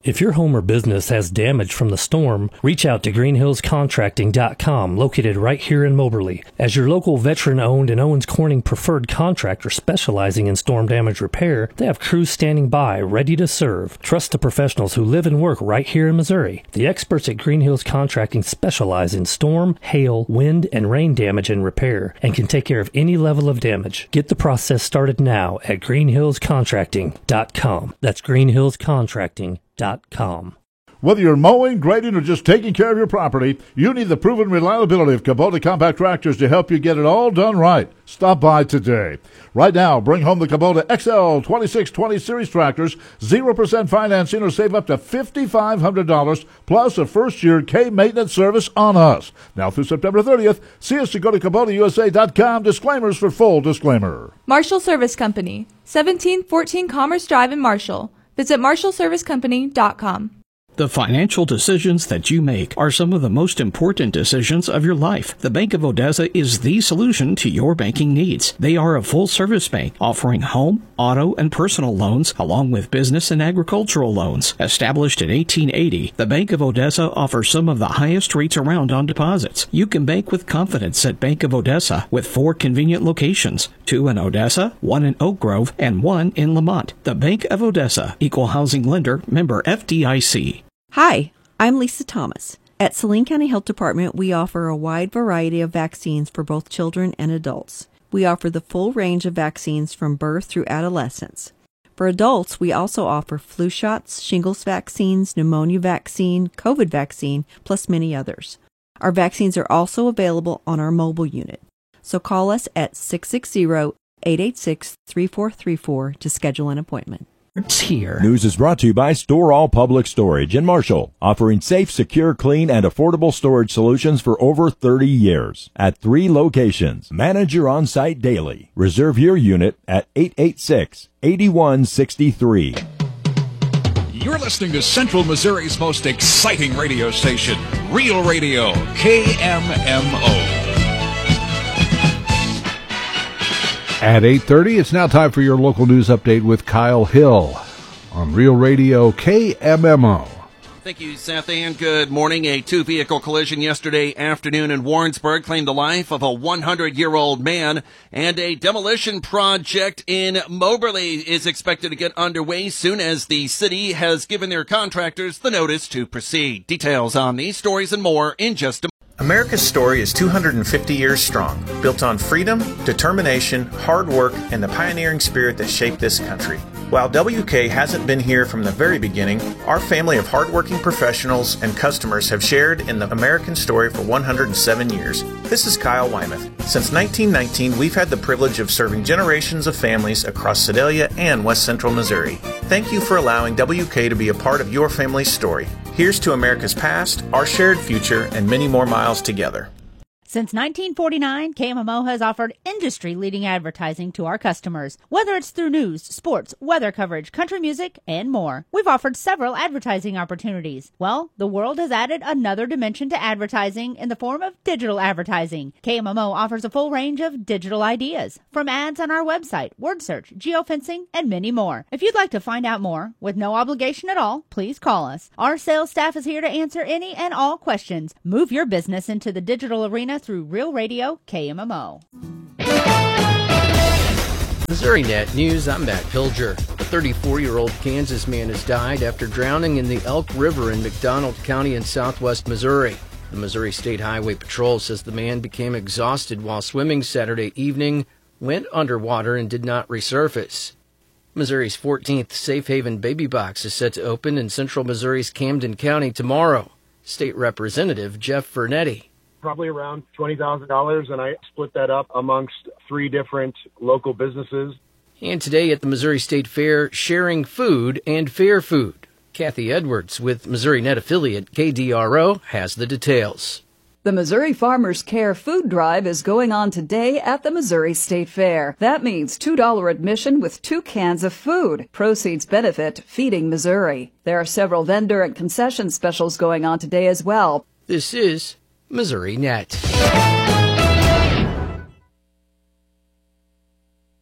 If your home or business has damage from the storm, reach out to greenhillscontracting.com, located right here in Moberly. As your local veteran-owned and Owens Corning preferred contractor specializing in storm damage repair, they have crews standing by, ready to serve. Trust the professionals who live and work right here in Missouri. The experts at Green Hills Contracting specialize in storm, hail, wind, and rain damage and repair, and can take care of any level of damage. Get the process started now at greenhillscontracting.com. That's greenhillscontracting.com. Whether you're mowing, grading, or just taking care of your property, you need the proven reliability of Kubota compact tractors to help you get it all done right. Stop by today. Right now, bring home the Kubota XL 2620 Series tractors, 0% financing, or save up to $5,500, plus a first-year K-maintenance service on us. Now through September 30th, see us to go to KubotaUSA.com. Disclaimers for full disclaimer. Marshall Service Company, 1714 Commerce Drive in Marshall. Visit MarshallServiceCompany.com. The financial decisions that you make are some of the most important decisions of your life. The Bank of Odessa is the solution to your banking needs. They are a full-service bank offering home, auto, and personal loans, along with business and agricultural loans. Established in 1880, the Bank of Odessa offers some of the highest rates around on deposits. You can bank with confidence at Bank of Odessa with 4 convenient locations, 2 in Odessa, 1 in Oak Grove, and 1 in Lamont. The Bank of Odessa, Equal Housing Lender, member FDIC. Hi, I'm Lisa Thomas. At Saline County Health Department, we offer a wide variety of vaccines for both children and adults. We offer the full range of vaccines from birth through adolescence. For adults, we also offer flu shots, shingles vaccines, pneumonia vaccine, COVID vaccine, plus many others. Our vaccines are also available on our mobile unit. So call us at 660-886-3434 to schedule an appointment. Here. News is brought to you by Store All Public Storage in Marshall, offering safe, secure, clean, and affordable storage solutions for over 30 years. At 3 locations. Manage your on-site daily. Reserve your unit at 886-8163. You're listening to Central Missouri's most exciting radio station, Real Radio, KMMO. At 8:30, it's now time for your local news update with Kyle Hill on Real Radio KMMO. Thank you, Seth, and good morning. A 2-vehicle collision yesterday afternoon in Warrensburg claimed the life of a 100-year-old man, and a demolition project in Moberly is expected to get underway soon as the city has given their contractors the notice to proceed. Details on these stories and more in just a moment. America's story is 250 years strong, built on freedom, determination, hard work, and the pioneering spirit that shaped this country. While WK hasn't been here from the very beginning, our family of hardworking professionals and customers have shared in the American story for 107 years. This is Kyle Wymuth. Since 1919, we've had the privilege of serving generations of families across Sedalia and West Central Missouri. Thank you for allowing WK to be a part of your family's story. Here's to America's past, our shared future, and many more miles together. Since 1949, KMMO has offered industry-leading advertising to our customers, whether it's through news, sports, weather coverage, country music, and more. We've offered several advertising opportunities. Well, the world has added another dimension to advertising in the form of digital advertising. KMMO offers a full range of digital ideas, from ads on our website, word search, geofencing, and many more. If you'd like to find out more, with no obligation at all, please call us. Our sales staff is here to answer any and all questions. Move your business into the digital arena through Real Radio KMMO. Missouri Net News, I'm Matt Pilger. A 34-year-old Kansas man has died after drowning in the Elk River in McDonald County in southwest Missouri. The Missouri State Highway Patrol says the man became exhausted while swimming Saturday evening, went underwater, and did not resurface. Missouri's 14th Safe Haven Baby Box is set to open in central Missouri's Camden County tomorrow. State Representative Jeff Vernetti. Probably around $20,000, and I split that up amongst 3 different local businesses. And today at the Missouri State Fair, sharing food and fair food. Kathy Edwards with Missouri Net affiliate KDRO has the details. The Missouri Farmers Care Food Drive is going on today at the Missouri State Fair. That means $2 admission with 2 cans of food. Proceeds benefit Feeding Missouri. There are several vendor and concession specials going on today as well. This is Missouri Net.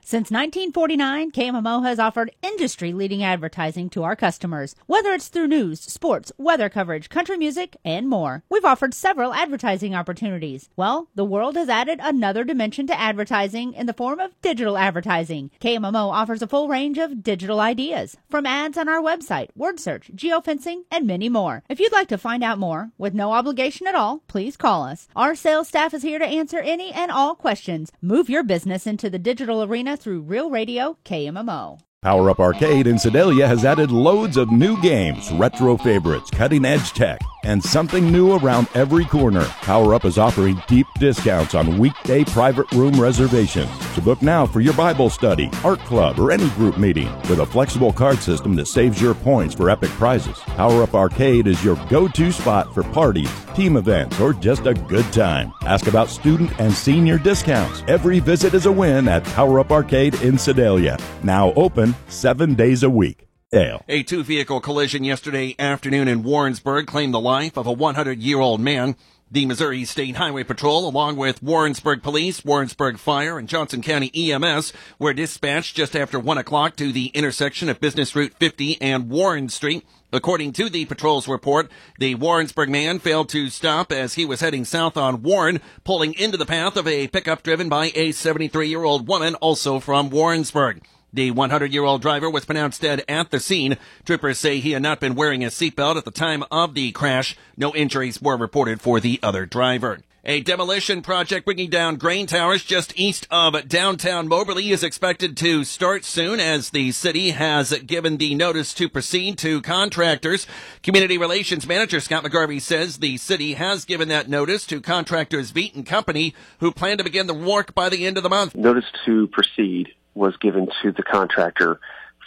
Since 1949, KMMO has offered industry-leading advertising to our customers, whether it's through news, sports, weather coverage, country music, and more. We've offered several advertising opportunities. Well, the world has added another dimension to advertising in the form of digital advertising. KMMO offers a full range of digital ideas, from ads on our website, word search, geofencing, and many more. If you'd like to find out more, with no obligation at all, please call us. Our sales staff is here to answer any and all questions. Move your business into the digital arena through Real Radio KMMO. Power Up Arcade in Sedalia has added loads of new games, retro favorites, cutting-edge tech, and something new around every corner. Power Up is offering deep discounts on weekday private room reservations. So book now for your Bible study, art club, or any group meeting with a flexible card system that saves your points for epic prizes. Power Up Arcade is your go-to spot for parties, team events, or just a good time. Ask about student and senior discounts. Every visit is a win at Power Up Arcade in Sedalia. Now open 7 days a week. A two-vehicle collision yesterday afternoon in Warrensburg claimed the life of a 100-year-old man. The Missouri State Highway Patrol, along with Warrensburg Police, Warrensburg Fire, and Johnson County EMS, were dispatched just after 1 o'clock to the intersection of Business Route 50 and Warren Street. According to the patrol's report, the Warrensburg man failed to stop as he was heading south on Warren, pulling into the path of a pickup driven by a 73-year-old woman, also from Warrensburg. The 100-year-old driver was pronounced dead at the scene. Troopers say he had not been wearing a seatbelt at the time of the crash. No injuries were reported for the other driver. A demolition project bringing down grain towers just east of downtown Moberly is expected to start soon, as the city has given the notice to proceed to contractors. Community Relations Manager Scott McGarvey says the city has given that notice to contractors Veet & Company, who plan to begin the work by the end of the month. Notice to proceed was given to the contractor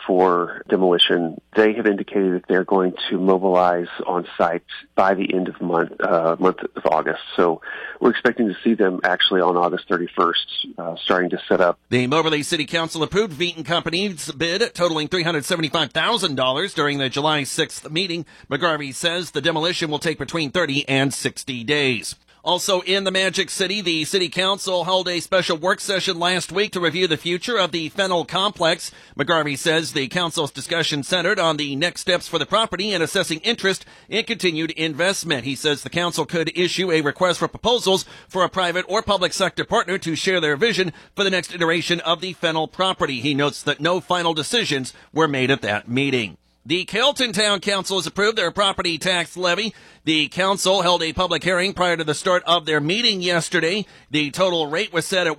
for demolition. They have indicated that they're going to mobilize on site by the end of the month of August. So we're expecting to see them actually on August 31st, starting to set up. The Moberly City Council approved Veet & Company's bid, totaling $375,000 during the July 6th meeting. McGarvey says the demolition will take between 30 and 60 days. Also in the Magic City, the City Council held a special work session last week to review the future of the Fennel Complex. McGarvey says the council's discussion centered on the next steps for the property and assessing interest in continued investment. He says the council could issue a request for proposals for a private or public sector partner to share their vision for the next iteration of the Fennel property. He notes that no final decisions were made at that meeting. The Carrollton Town Council has approved their property tax levy. The council held a public hearing prior to the start of their meeting yesterday. The total rate was set at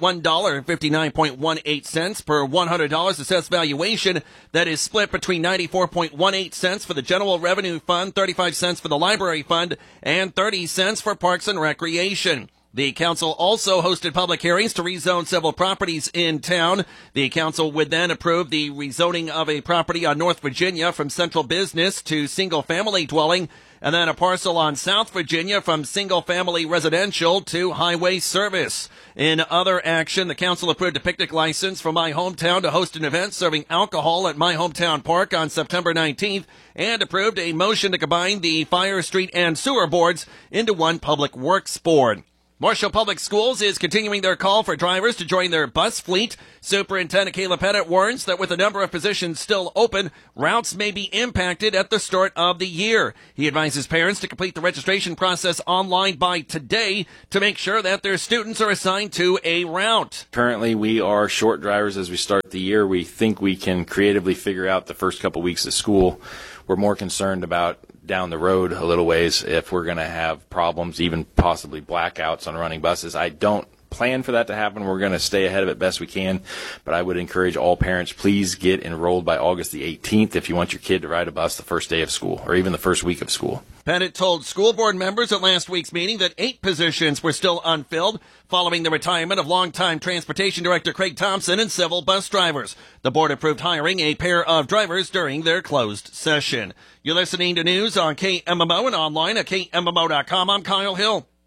$1.59.18 per $100 assessed valuation. That is split between 94.18 cents for the General Revenue Fund, 35 cents for the Library Fund, and 30 cents for Parks and Recreation. The council also hosted public hearings to rezone several properties in town. The council would then approve the rezoning of a property on North Virginia from central business to single-family dwelling, and then a parcel on South Virginia from single-family residential to highway service. In other action, the council approved a picnic license for My Hometown to host an event serving alcohol at My Hometown Park on September 19th, and approved a motion to combine the fire, street, and sewer boards into one public works board. Marshall Public Schools is continuing their call for drivers to join their bus fleet. Superintendent Kayla Pettit warns that with a number of positions still open, routes may be impacted at the start of the year. He advises parents to complete the registration process online by today to make sure that their students are assigned to a route. Currently, we are short drivers as we start the year. We think we can creatively figure out the first couple weeks of school. We're more concerned about down the road a little ways if we're going to have problems, even possibly blackouts on running buses. I don't plan for that to happen. We're going to stay ahead of it best we can, but I would encourage all parents, please get enrolled by August the 18th if you want your kid to ride a bus the first day of school or even the first week of school. Pettit told school board members at last week's meeting that 8 positions were still unfilled following the retirement of longtime Transportation Director Craig Thompson and several bus drivers. The board approved hiring a pair of drivers during their closed session. You're listening to news on KMMO and online at KMMO.com. I'm Kyle Hill.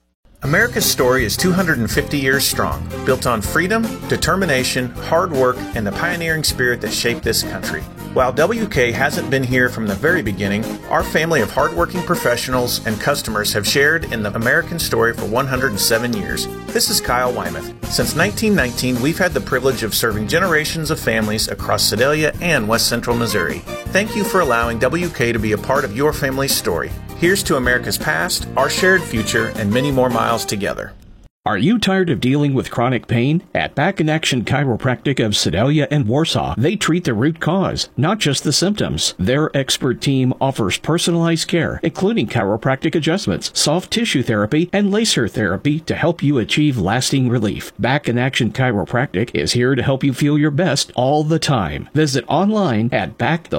America's story is 250 years strong, built on freedom, determination, hard work, and the pioneering spirit that shaped this country. While WK hasn't been here from the very beginning, our family of hardworking professionals and customers have shared in the American story for 107 years. This is Kyle Wymuth. Since 1919, we've had the privilege of serving generations of families across Sedalia and West Central Missouri. Thank you for allowing WK to be a part of your family's story. Here's to America's past, our shared future, and many more miles together. Are you tired of dealing with chronic pain? At Back in Action Chiropractic of Sedalia and Warsaw, they treat the root cause, not just the symptoms. Their expert team offers personalized care, including chiropractic adjustments, soft tissue therapy, and laser therapy to help you achieve lasting relief. Back in Action Chiropractic is here to help you feel your best all the time. Visit online at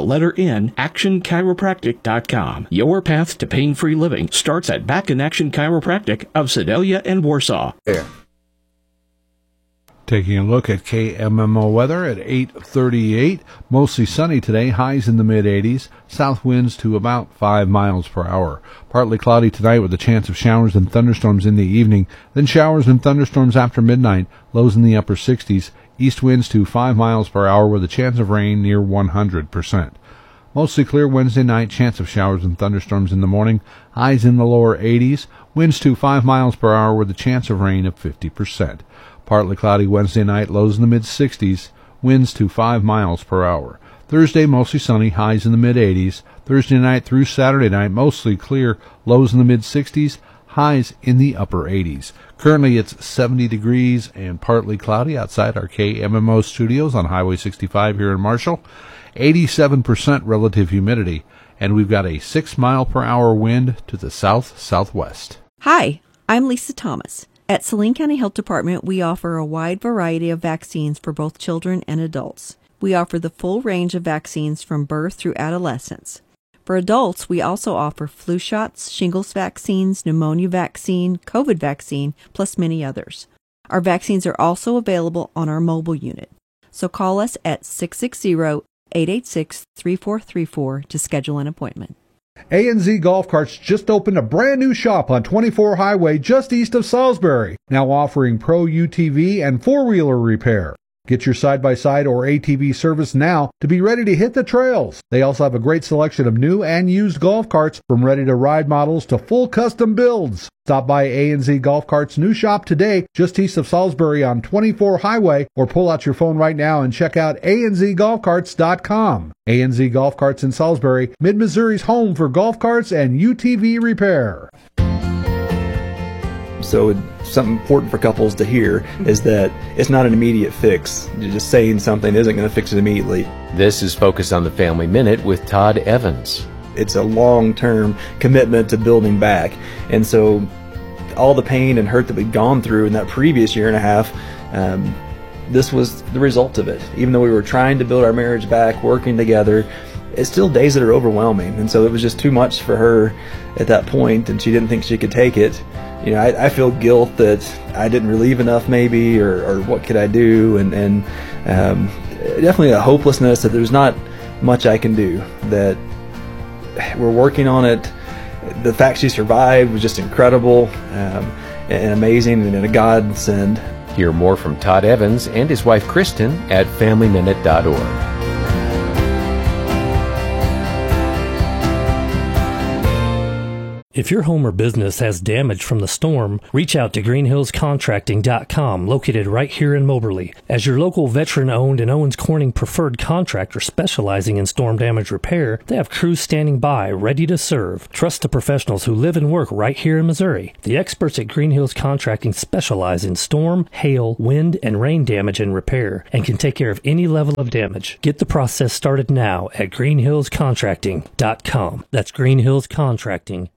actionchiropractic.com. Your path to pain-free living starts at Back in Action Chiropractic of Sedalia and Warsaw. Taking a look at KMMO weather at 8:38. Mostly sunny today, highs in the mid-80s, south winds to about 5 miles per hour. Partly cloudy tonight with a chance of showers and thunderstorms in the evening, then showers and thunderstorms after midnight, lows in the upper 60s, east winds to 5 miles per hour with a chance of rain near 100%. Mostly clear Wednesday night, chance of showers and thunderstorms in the morning, highs in the lower 80s, winds to 5 miles per hour with a chance of rain of 50%. Partly cloudy Wednesday night, lows in the mid-60s, winds to 5 miles per hour. Thursday, mostly sunny, highs in the mid-80s. Thursday night through Saturday night, mostly clear, lows in the mid-60s, highs in the upper 80s. Currently, it's 70 degrees and partly cloudy outside our KMMO studios on Highway 65 here in Marshall. 87% relative humidity, and we've got a 6 mile per hour wind to the south-southwest. Hi, I'm Lisa Thomas. At Saline County Health Department, we offer a wide variety of vaccines for both children and adults. We offer the full range of vaccines from birth through adolescence. For adults, we also offer flu shots, shingles vaccines, pneumonia vaccine, COVID vaccine, plus many others. Our vaccines are also available on our mobile unit. So call us at 660-886-3434 to schedule an appointment. A&Z Golf Carts just opened a brand new shop on 24 Highway just east of Salisbury, now offering Pro UTV and four-wheeler repair. Get your side-by-side or ATV service now to be ready to hit the trails. They also have a great selection of new and used golf carts, from ready-to-ride models to full custom builds. Stop by A&Z Golf Carts' new shop today, just east of Salisbury on 24 Highway, or pull out your phone right now and check out anzgolfcarts.com. A&Z Golf Carts in Salisbury, Mid-Missouri's home for golf carts and UTV repair. So something important for couples to hear is that it's not an immediate fix. Just saying something isn't going to fix it immediately. This is Focus on the Family Minute with Todd Evans. It's a long-term commitment to building back. And so all the pain and hurt that we'd gone through in that previous year and a half, this was the result of it. Even though we were trying to build our marriage back, working together, it's still days that are overwhelming. And so it was just too much for her at that point, and she didn't think she could take it. You know, I feel guilt that I didn't relieve enough maybe, or what could I do, and definitely a hopelessness that there's not much I can do, that we're working on it. The fact she survived was just incredible and amazing and a godsend. Hear more from Todd Evans and his wife Kristen at FamilyMinute.org. If your home or business has damage from the storm, reach out to greenhillscontracting.com, located right here in Moberly. As your local veteran-owned and Owens Corning preferred contractor specializing in storm damage repair, they have crews standing by, ready to serve. Trust the professionals who live and work right here in Missouri. The experts at Green Hills Contracting specialize in storm, hail, wind, and rain damage and repair, and can take care of any level of damage. Get the process started now at greenhillscontracting.com. That's greenhillscontracting.com.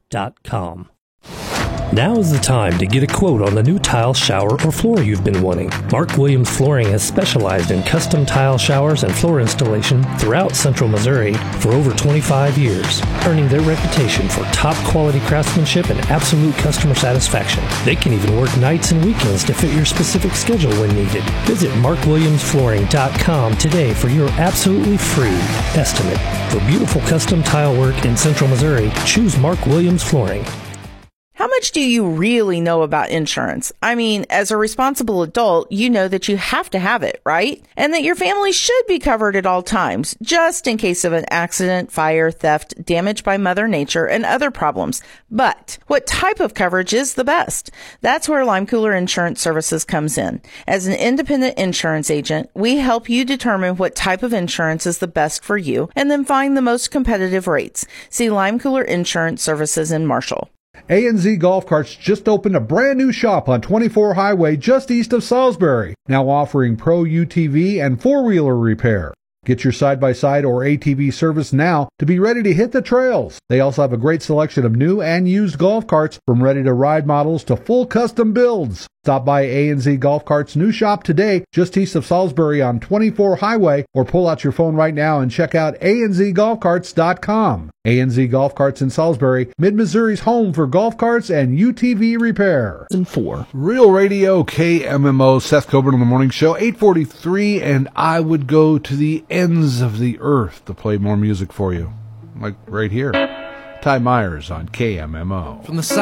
Now is the time to get a quote on the new tile, shower, or floor you've been wanting. Mark Williams Flooring has specialized in custom tile showers and floor installation throughout Central Missouri for over 25 years, earning their reputation for top quality craftsmanship and absolute customer satisfaction. They can even work nights and weekends to fit your specific schedule when needed. Visit markwilliamsflooring.com today for your absolutely free estimate. For beautiful custom tile work in Central Missouri, choose Mark Williams Flooring. How much do you really know about insurance? I mean, as a responsible adult, you know that you have to have it, right? And that your family should be covered at all times, just in case of an accident, fire, theft, damage by Mother Nature, and other problems. But what type of coverage is the best? That's where Lime Cooler Insurance Services comes in. As an independent insurance agent, we help you determine what type of insurance is the best for you and then find the most competitive rates. See Lime Cooler Insurance Services in Marshall. A&Z Golf Carts just opened a brand new shop on 24 Highway just east of Salisbury, now offering Pro UTV and four-wheeler repair. Get your side-by-side or ATV service now to be ready to hit the trails. They also have a great selection of new and used golf carts, from ready-to-ride models to full custom builds. Stop by A&Z Golf Carts' new shop today, just east of Salisbury on 24 Highway, or pull out your phone right now and check out anzgolfcarts.com. A&Z Golf Carts in Salisbury, Mid-Missouri's home for golf carts and UTV repair. Real Radio KMMO, Seth Coburn on the Morning Show, 8:43, and I would go to the ends of the earth to play more music for you, like right here. Ty Myers on KMMO. From the